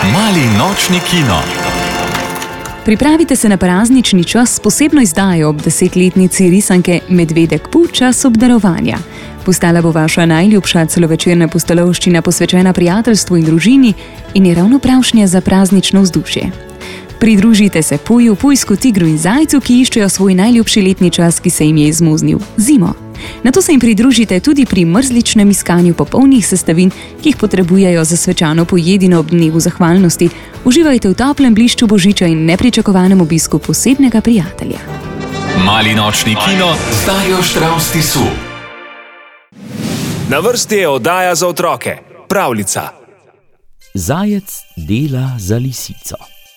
Mali nočni kino. Pripravite se na praznični čas s posebno izdajo ob 10-letnici risanke Medvedek Pu čas obdarovanja. Postala bo vaša najljubša celovečerna pustolovščina posvečena prijateljstvu in družini in je ravno pravšnja za praznično vzdušje. Pridružite se Puju, pujsku, tigru in zajcu, ki iščejo svoj najljubši letni čas, ki se jim je izmuznil – zimo. Nato se jim pridružite tudi pri mrzličnem iskanju popolnih sestavin, ki jih potrebujejo za svečano pojedino ob dnevu zahvalnosti. Uživajte v toplem blišču božiča in nepričakovanem obisku posebnega prijatelja. Mali nočni kino z Darjo Štravs Tisu. Na vrsti je oddaja za otroke. Pravljica. Zajec dela za lisico.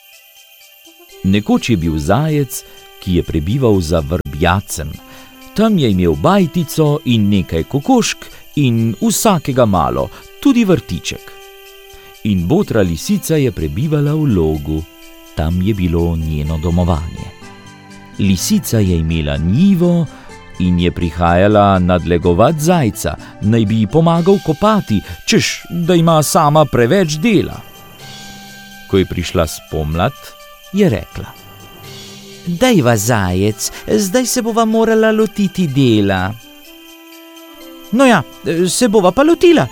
Nekoč je bil zajec, ki je prebival za vrbjacem. Tam je imel bajtico in nekaj kokošk in vsakega malo, tudi vrtiček. In botra lisica je prebivala v logu. Tam je bilo njeno domovanje. Lisica je imela njivo in je prihajala nadlegovat zajca, naj bi ji pomagal kopati, češ, da ima sama preveč dela. Ko je prišla spomlad, je rekla: "Dajva, zajec, zdaj se bova morala lotiti dela." "No ja, se bova pa lotila."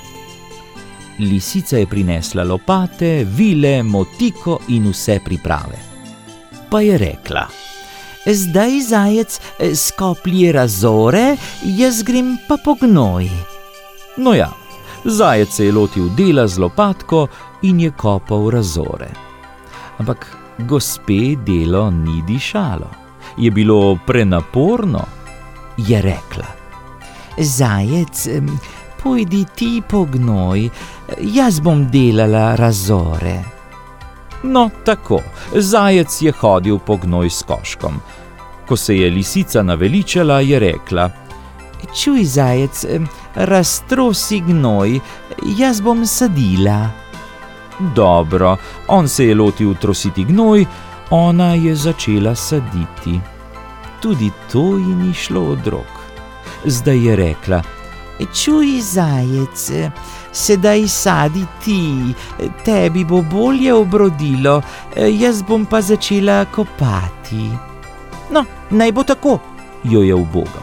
Lisica je prinesla lopate, vile, motiko in vse priprave. Pa je rekla: "Zdaj, zajec, skoplji razore, jaz grem pa po gnoj." No ja, zajec se je lotil dela z lopatko in je kopal razore. Ampak gospe delo ni dišalo. Je bilo prenaporno. Je rekla: "Zajec, pojdi ti po gnoj, jaz bom delala razore." No, tako, zajec je hodil po gnoj s koškom. Ko se je lisica naveličala, je rekla: "Čuj, zajec, raztrosi gnoj, jaz bom sadila." Dobro, on se je lotil trositi gnoj, ona je začela saditi. Tudi to ji ni šlo od rok. Zdaj je rekla: "Čuj, zajec, sedaj sadi ti, tebi bo bolje obrodilo, jaz bom pa začela kopati." "No, naj bo tako," jo je ubogal.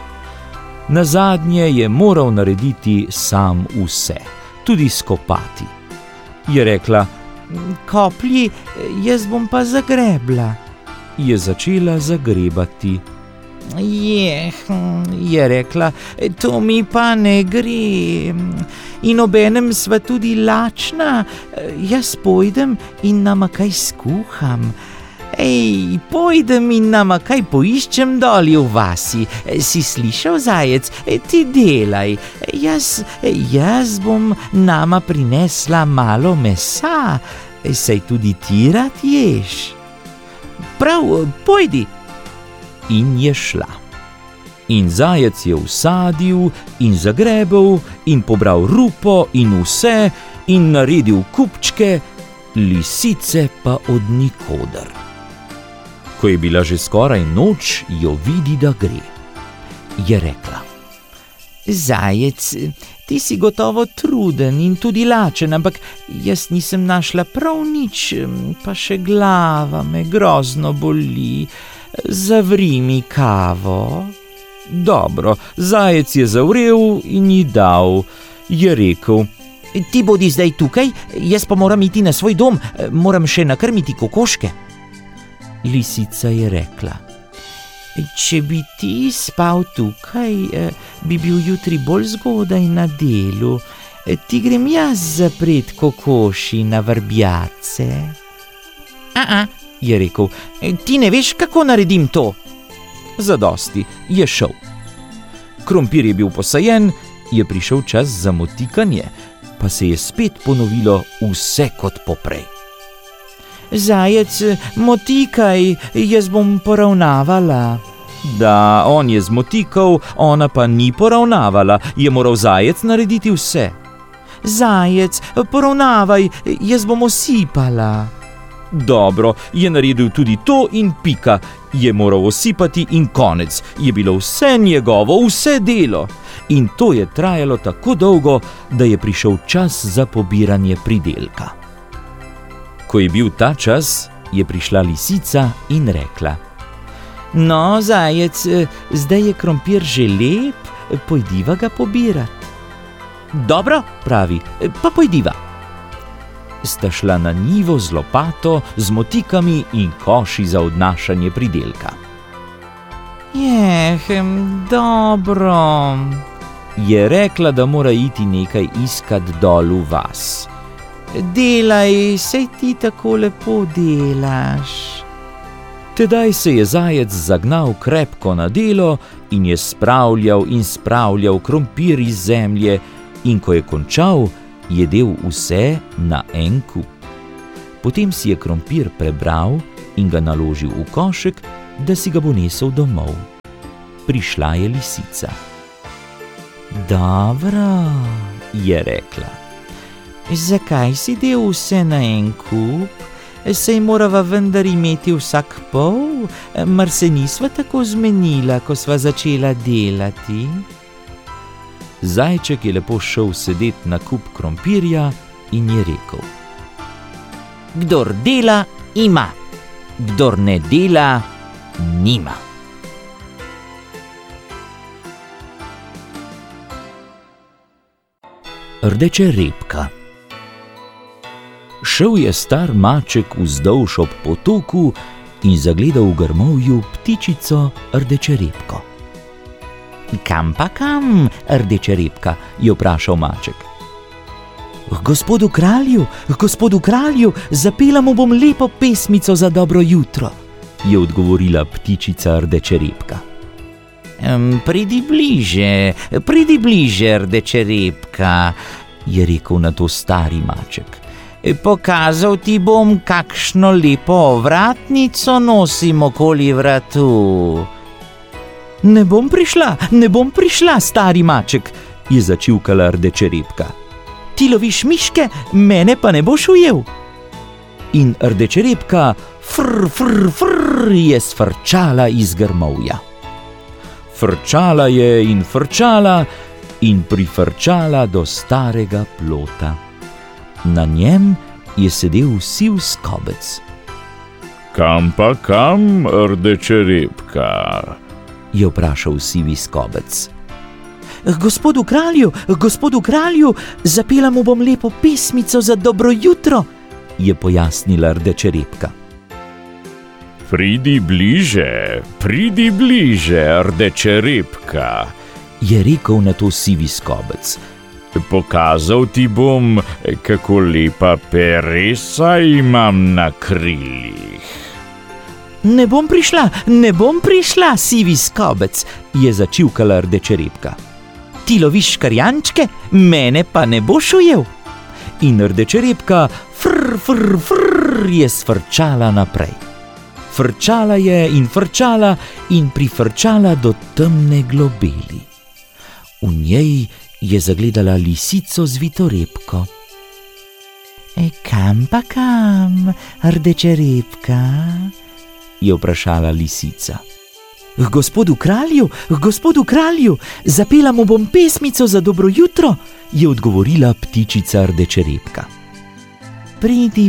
Nazadnje je moral narediti sam vse, tudi skopati. Je rekla: "Koplji, jaz bom pa zagrebla." Je začela zagrebati. Je rekla, "To mi pa ne gre. In obenem sva tudi lačna, jaz pojdem in nama kaj skuham. Ej, pojdem in nama kaj poiščem doli v vasi. Si slišal, zajec, ti delaj. Jaz bom nama prinesla malo mesa, saj tudi ti rad ješ." "Prav, pojdi." In je šla. In zajec je vsadil in zagrebel in pobral rupo in vse in naredil kupčke, lisice pa od nikoder. Ko je bila že skoraj noč, jo vidi, da gre. Je rekla: "Zajec, ti si gotovo truden in tudi lačen, ampak jaz nisem našla prav nič, pa še glava me grozno boli. Zavri mi kavo." Dobro, zajec je zavrel in ji dal. Je rekel: "Ti bodi zdaj tukaj, jaz pa moram iti na svoj dom, moram še nakrmiti kokoške." Lisica je rekla: "Če bi ti spal tukaj, bi bil jutri bolj zgodaj na delu. Ti grem jaz zapret kokoši na vrbjace." Je rekel: "Ti ne veš, kako naredim to." Zadosti, je šel. Krompir je bil posajen, je prišel čas za motikanje, pa se je spet ponovilo vse kot poprej. "Zajec, motikaj, jaz bom poravnavala." Da, on je zmotikal, ona pa ni poravnavala, je moral zajec narediti vse. "Zajec, poravnavaj, jaz bom osipala." Dobro, je naredil tudi to in pika. Je moral osipati in konec. Je bilo vse njegovo, vse delo. In to je trajalo tako dolgo, da je prišel čas za pobiranje pridelka. Ko je bil ta čas, je prišla lisica in rekla: No, zajec, zdaj je krompir že lep, pojdiva ga pobirat. Dobro, pravi, pa pojdiva. Sta šla na njivo z lopato, z motikami in koši za odnašanje pridelka. Dobro, je rekla, da mora iti nekaj iskat dol v vas. Delaj, saj ti tako lepo delaš. Tedaj se je zajec zagnal krepko na delo in je spravljal krompir iz zemlje, in ko je končal, je jedel vse na en kup. Potem si je krompir prebral in ga naložil v košek, da si ga bo nesel domov. Prišla je lisica. Dobro, je rekla. Zakaj si del vse na en kup? Saj morava vendar imeti vsak pol, mar se nisva tako zmenila, ko sva začela delati? Zajček je lepo šel sedet na kup krompirja in je rekel: Kdor dela, ima, kdor ne dela, nima. Rdeča repka. Šel je star maček vzdolž ob potoku in zagledal v grmovju ptičico rdeče repko. Kam pa kam, rdeča repka, je vprašal maček. Gospodu kralju, zapela mu bom lepo pesmico za dobro jutro, je odgovorila ptičica rdeče repka. Pridi bliže, rdeče repka, je rekel na to stari maček. Pokazal ti bom, kakšno lepo ovratnico nosim okoli vratu. Ne bom prišla, stari maček, je začivkala rdeča repka. Ti loviš miške, mene pa ne boš ujel. In rdeča repka frr je sfrčala iz grmovja. Frčala je in prifrčala do starega plota. Na njem je sedel siv skobec. Kam pa kam, rdeča repka, je vprašal sivi skobec. Gospodu kralju, zapela mu bom lepo pesmico za dobro jutro, je pojasnila rdeča repka. Pridi bliže, rdeča repka, je rekel na to sivi skobec. Pokazal ti bom, kako lepa peresa imam na krilih. Ne bom prišla, sivi skobec, je začivkala rdeča repka. Ti loviš škarjančke, mene pa ne boš ujel. In rdeča repka frr je sfrčala naprej. Frčala je in prifrčala do temne globeli. V njej je zagledala lisico zvito repko. Kam pa kam, rdeča repka, je vprašala lisica. Gospodu kralju, zapela mu bom pesmico za dobro jutro, je odgovorila ptičica rdeča repka. Pridi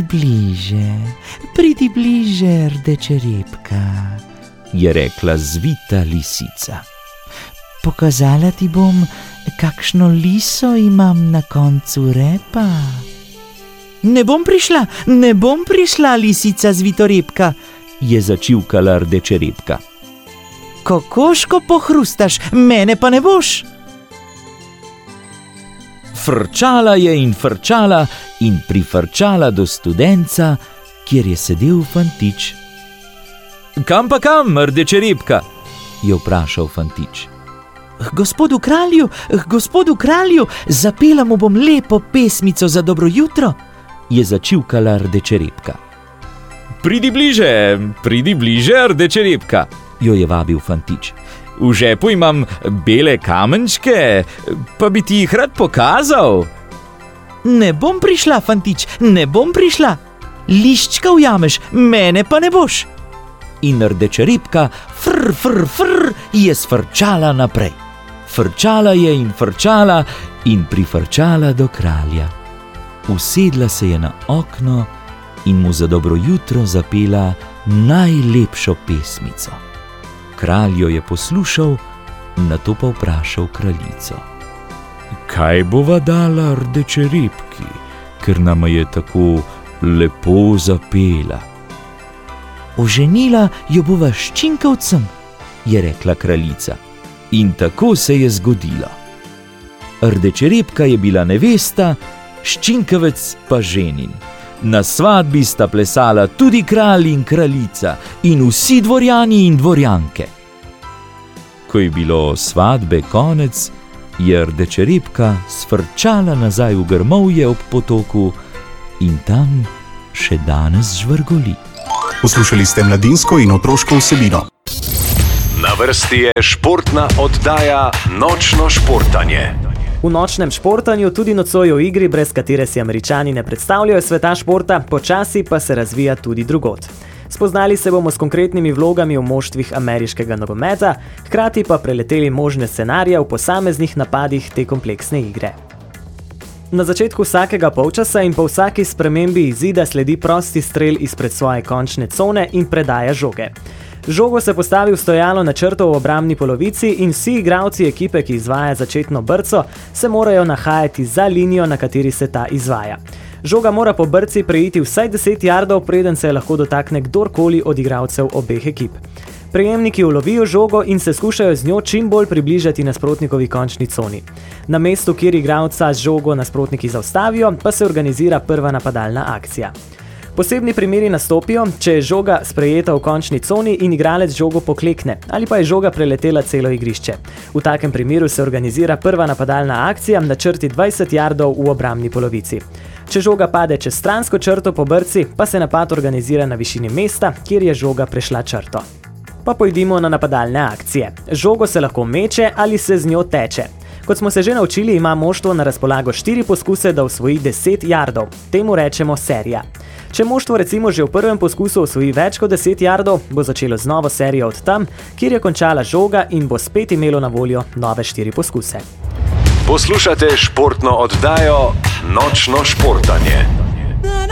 bliže, rdeča repka, je rekla zvita lisica. Pokazala ti bom, kakšno liso imam na koncu repa. Ne bom prišla, lisica zvitorepka, je začivkala rdeča repka. Kokoško pohrustaš, mene pa ne boš. Frčala je in prifrčala do studenca, kjer je sedel fantič. Kam pa kam, rdeča repka, je vprašal fantič. Gospodu kralju, zapela mu bom lepo pesmico za dobro jutro, je začivkala rdeča repka. Pridi bliže, rdeča repka, jo je vabil fantič. V žepu imam bele kamenčke, pa bi ti jih rad pokazal. Ne bom prišla, fantič, ne bom prišla. Liščka ujameš, mene pa ne boš. In rdeča repka frr je sfrčala naprej. Frčala je in prifrčala do kralja. Usedla se je na okno in mu za dobro jutro zapela najlepšo pesmico. Kralj jo je poslušal, nato pa vprašal kraljico: Kaj bova dala Rdeče repki, ker nama je tako lepo zapela? Oženila jo bova s Ščinkavcem, je rekla kraljica. In tako se je zgodilo. Rdečerepka je bila nevesta, Ščinkavec pa ženin. Na svadbi sta plesala tudi kralj in kraljica in vsi dvorjani in dvorjanke. Ko je bilo svadbe konec, je Rdečerepka sfrčala nazaj v grmovje ob potoku in tam še danes žvrgoli. Poslušali ste mladinsko in otroško vsebino. Na vrsti je športna oddaja Nočno športanje. V nočnem športanju tudi nocoj o igri, brez katere si Američani ne predstavljajo sveta športa, počasi pa se razvija tudi drugod. Spoznali se bomo s konkretnimi vlogami v moštvih ameriškega nogometa, hkrati pa preleteli možne scenarije v posameznih napadih te kompleksne igre. Na začetku vsakega polčasa in po vsaki spremembi izida sledi prosti strel izpred svoje končne cone in predaja žoge. Žogo se postavi v stojalo na črto v obrambni polovici in vsi igralci ekipe, ki izvaja začetno brco, se morajo nahajati za linijo, na kateri se ta izvaja. Žoga mora po brci preiti vsaj 10 jardov, preden se lahko dotakne kdorkoli od igralcev obeh ekip. Prejemniki ulovijo žogo in se skušajo z njo čim bolj približati nasprotnikovi končni coni. Na mestu, kjer igralca z žogo nasprotniki zaustavijo, pa se organizira prva napadalna akcija. Posebni primeri nastopijo, če je žoga sprejeta v končni coni in igralec žogo poklekne, ali pa je žoga preletela celo igrišče. V takem primeru se organizira prva napadalna akcija na črti 20 jardov v obrambni polovici. Če žoga pade čez stransko črto po brci, pa se napad organizira na višini mesta, kjer je žoga prešla črto. Pa pojdimo na napadalne akcije. Žogo se lahko meče ali se z njo teče. Kot smo se že naučili, ima moštvo na razpolago 4 poskuse, da osvoji 10 jardov. Temu rečemo serija. Če moštvo recimo že v prvem poskusu osvoji več kot 10 jardov, bo začelo z novo serijo od tam, kjer je končala žoga in bo spet imelo na voljo nove 4 poskuse. Poslušate športno oddajo Nočno športanje.